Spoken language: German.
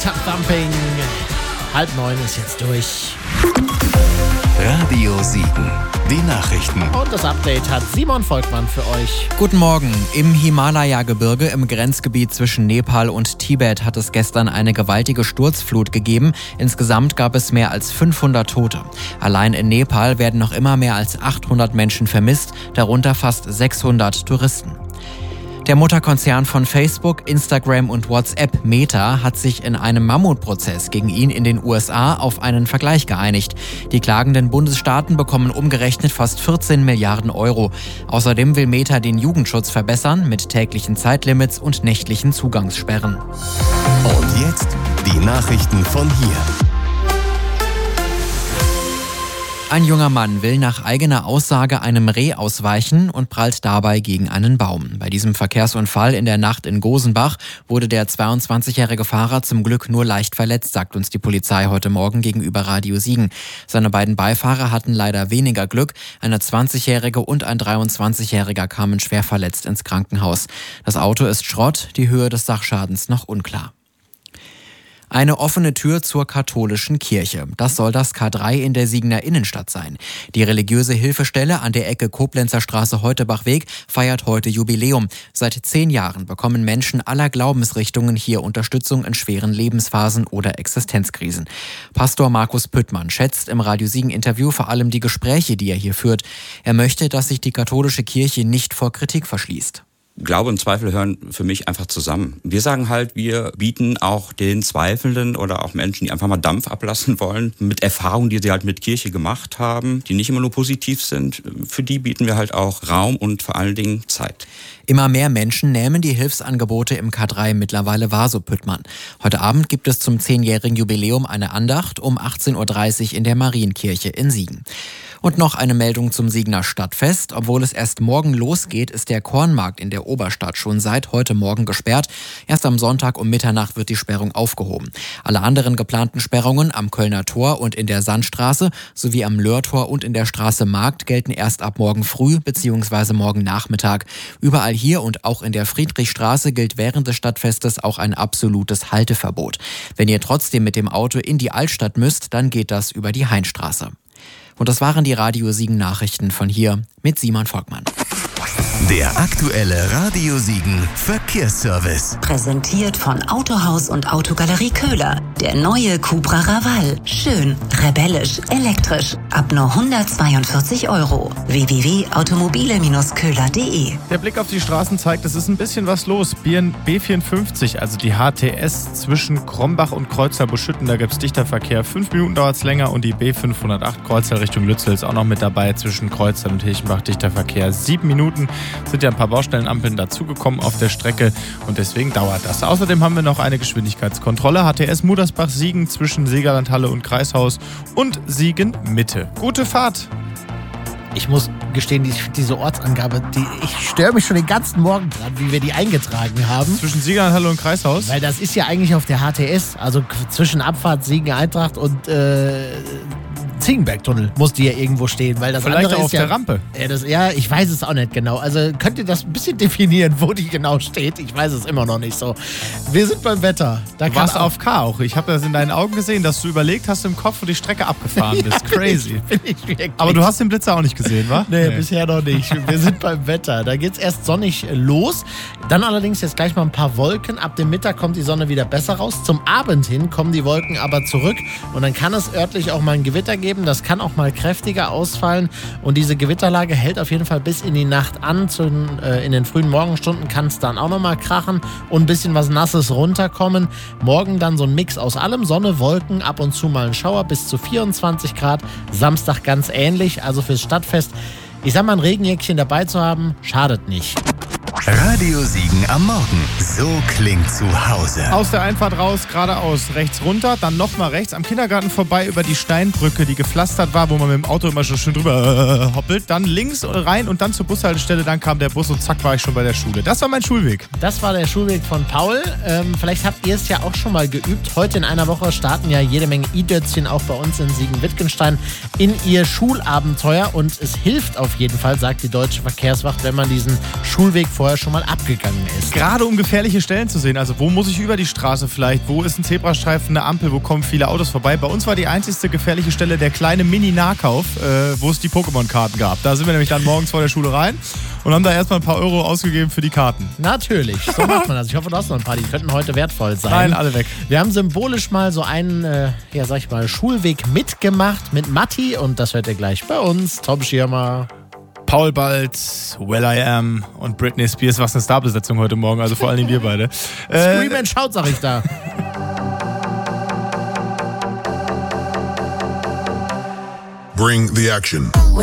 Tough Thumping. 8:30 ist jetzt durch. Radio Siegen, die Nachrichten. Und das Update hat Simon Volkmann für euch. Guten Morgen. Im Himalaya-Gebirge im Grenzgebiet zwischen Nepal und Tibet hat es gestern eine gewaltige Sturzflut gegeben. Insgesamt gab es mehr als 500 Tote. Allein in Nepal werden noch immer mehr als 800 Menschen vermisst, darunter fast 600 Touristen. Der Mutterkonzern von Facebook, Instagram und WhatsApp, Meta, hat sich in einem Mammutprozess gegen ihn in den USA auf einen Vergleich geeinigt. Die klagenden Bundesstaaten bekommen umgerechnet fast 14 Milliarden Euro. Außerdem will Meta den Jugendschutz verbessern mit täglichen Zeitlimits und nächtlichen Zugangssperren. Und jetzt die Nachrichten von hier. Ein junger Mann will nach eigener Aussage einem Reh ausweichen und prallt dabei gegen einen Baum. Bei diesem Verkehrsunfall in der Nacht in Gosenbach wurde der 22-jährige Fahrer zum Glück nur leicht verletzt, sagt uns die Polizei heute Morgen gegenüber Radio Siegen. Seine beiden Beifahrer hatten leider weniger Glück. Eine 20-jährige und ein 23-jähriger kamen schwer verletzt ins Krankenhaus. Das Auto ist Schrott, die Höhe des Sachschadens noch unklar. Eine offene Tür zur katholischen Kirche. Das soll das K3 in der Siegener Innenstadt sein. Die religiöse Hilfestelle an der Ecke Koblenzer Straße-Heutebach-Weg feiert heute Jubiläum. Seit 10 Jahren bekommen Menschen aller Glaubensrichtungen hier Unterstützung in schweren Lebensphasen oder Existenzkrisen. Pastor Markus Püttmann schätzt im Radio Siegen-Interview vor allem die Gespräche, die er hier führt. Er möchte, dass sich die katholische Kirche nicht vor Kritik verschließt. Glaube und Zweifel hören für mich einfach zusammen. Wir sagen halt, wir bieten auch den Zweifelnden oder auch Menschen, die einfach mal Dampf ablassen wollen, mit Erfahrungen, die sie halt mit Kirche gemacht haben, die nicht immer nur positiv sind, für die bieten wir halt auch Raum und vor allen Dingen Zeit. Immer mehr Menschen nehmen die Hilfsangebote im K3 mittlerweile wahr, so Püttmann. Heute Abend gibt es zum 10-jährigen Jubiläum eine Andacht um 18.30 Uhr in der Marienkirche in Siegen. Und noch eine Meldung zum Siegener Stadtfest. Obwohl es erst morgen losgeht, ist der Kornmarkt in der Oberstadt schon seit heute Morgen gesperrt. Erst am Sonntag um Mitternacht wird die Sperrung aufgehoben. Alle anderen geplanten Sperrungen am Kölner Tor und in der Sandstraße sowie am Löhrtor und in der Straße Markt gelten erst ab morgen früh bzw. morgen Nachmittag. Überall hier und auch in der Friedrichstraße gilt während des Stadtfestes auch ein absolutes Halteverbot. Wenn ihr trotzdem mit dem Auto in die Altstadt müsst, dann geht das über die Hainstraße. Und das waren die Radio Siegen Nachrichten von hier mit Simon Volkmann. Der aktuelle Radio Siegen Verkehrsservice. Präsentiert von Autohaus und Autogalerie Köhler. Der neue Cupra Raval. Schön, rebellisch, elektrisch. Ab nur 142 Euro. www.automobile-köhler.de. Der Blick auf die Straßen zeigt, es ist ein bisschen was los. B54, also die HTS zwischen Krombach und Kreuztal-Buschütten, da gibt es dichter Verkehr. 5 Minuten dauert es länger und die B508 Kreuztal Richtung Lützel ist auch noch mit dabei. Zwischen Kreuztal und Hilchenbach dichter Verkehr. 7 Minuten sind ja ein paar Baustellenampeln dazugekommen auf der Strecke und deswegen dauert das. Außerdem haben wir noch eine Geschwindigkeitskontrolle. HTS Mudersbach-Siegen zwischen Segerlandhalle und Kreishaus und Siegen-Mitte. Gute Fahrt! Ich muss gestehen, diese Ortsangabe, ich störe mich schon den ganzen Morgen dran, wie wir die eingetragen haben. Zwischen Segerlandhalle und Kreishaus? Weil das ist ja eigentlich auf der HTS, also zwischen Abfahrt Siegen-Eintracht und Ziegenbergtunnel muss die ja irgendwo stehen, weil das vielleicht andere auch ist auf ja, der Rampe. Ja, ich weiß es auch nicht genau. Also könnt ihr das ein bisschen definieren, wo die genau steht? Ich weiß es immer noch nicht so. Wir sind beim Wetter. Du warst auf K auch. Ich habe das in deinen Augen gesehen, dass du überlegt hast im Kopf, wo die Strecke abgefahren bist. Ja, Crazy. bin ich wirklich. Aber du hast den Blitzer auch nicht gesehen, wa? Nee, bisher noch nicht. Wir sind beim Wetter. Da geht's erst sonnig los. Dann allerdings jetzt gleich mal ein paar Wolken. Ab dem Mittag kommt die Sonne wieder besser raus. Zum Abend hin kommen die Wolken aber zurück. Und dann kann es örtlich auch mal ein Gewitter geben. Das kann auch mal kräftiger ausfallen. Und diese Gewitterlage hält auf jeden Fall bis in die Nacht an. In den frühen Morgenstunden kann es dann auch noch mal krachen und ein bisschen was Nasses runterkommen. Morgen dann so ein Mix aus allem. Sonne, Wolken, ab und zu mal ein Schauer bis zu 24 Grad. Samstag ganz ähnlich. Also fürs Stadtfest, ich sag mal, ein Regenjäckchen dabei zu haben, schadet nicht. Radio Siegen am Morgen. So klingt zu Hause. Aus der Einfahrt raus, geradeaus, rechts runter, dann nochmal rechts, am Kindergarten vorbei über die Steinbrücke, die gepflastert war, wo man mit dem Auto immer schon schön drüber hoppelt. Dann links rein und dann zur Bushaltestelle, dann kam der Bus und zack war ich schon bei der Schule. Das war mein Schulweg. Das war der Schulweg von Paul. Vielleicht habt ihr es ja auch schon mal geübt. Heute in einer Woche starten ja jede Menge I-Dötzchen auch bei uns in Siegen-Wittgenstein in ihr Schulabenteuer. Und es hilft auf jeden Fall, sagt die Deutsche Verkehrswacht, wenn man diesen Schulweg vor vorher schon mal abgegangen ist. Gerade um gefährliche Stellen zu sehen, also wo muss ich über die Straße vielleicht, wo ist ein Zebrastreifen, eine Ampel, wo kommen viele Autos vorbei. Bei uns war die einzigste gefährliche Stelle der kleine Mini-Nahkauf, wo es die Pokémon-Karten gab. Da sind wir nämlich dann morgens vor der Schule rein und haben da erstmal ein paar Euro ausgegeben für die Karten. Natürlich, so macht man das. Ich hoffe, du hast noch ein paar, die könnten heute wertvoll sein. Nein, alle weg. Wir haben symbolisch mal so einen, Schulweg mitgemacht mit Matti und das hört ihr gleich bei uns. Tom Schirmer, Paul Bald, Will I Am und Britney Spears. Was eine Starbesetzung heute Morgen, also vor allem wir beide. Scream and Shout, sag ich da. Bring the action.